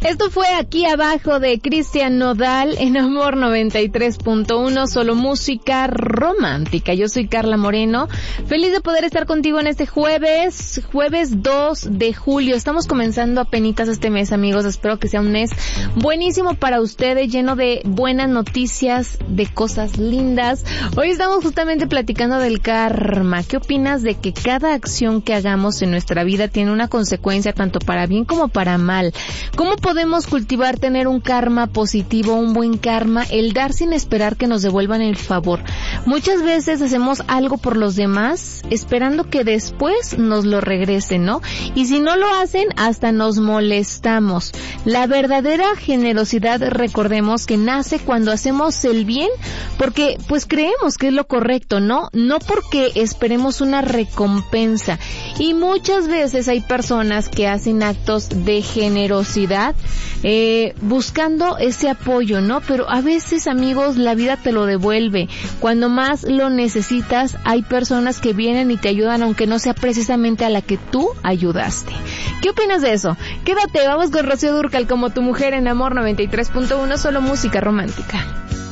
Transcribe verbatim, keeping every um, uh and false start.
Esto fue Aquí Abajo de Cristian Nodal en Amor noventa y tres punto uno, solo música romántica. Yo soy Carla Moreno, feliz de poder estar contigo en este jueves, jueves dos de julio. Estamos comenzando apenitas este mes, amigos. Espero que sea un mes buenísimo para ustedes, lleno de buenas noticias, de cosas lindas. Hoy estamos justamente platicando del karma. ¿Qué opinas de que cada acción que hagamos en nuestra vida tiene una consecuencia tanto para bien como para mal? ¿Cómo podemos cultivar tener un karma positivo, un buen karma, el dar sin esperar que nos devuelvan el favor? Muchas veces hacemos algo por los demás esperando que después nos lo regresen, ¿no? Y si no lo hacen, hasta nos molestamos. La verdadera generosidad, recordemos que nace cuando hacemos el bien porque pues creemos que es lo correcto, ¿no? No porque esperemos una recompensa. Y muchas veces hay personas que hacen actos de generosidad Eh, buscando ese apoyo, ¿no? Pero a veces, amigos, la vida te lo devuelve. Cuando más lo necesitas, hay personas que vienen y te ayudan, aunque no sea precisamente a la que tú ayudaste. ¿Qué opinas de eso? Quédate, vamos con Rocío Dúrcal como tu mujer en Amor noventa y tres punto uno, solo música romántica.